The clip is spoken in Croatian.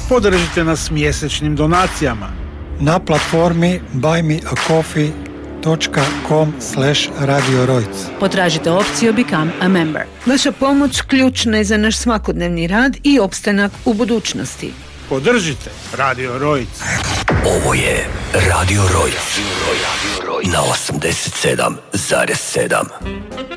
Podržite nas mjesečnim donacijama na platformi buymeacoffee.com/Radio Rojc. Potražite opciju Become a Member. Vaša pomoć ključna je za naš svakodnevni rad i opstanak u budućnosti. Podržite Radio Rojc. Ovo je Radio Rojc na 87,7.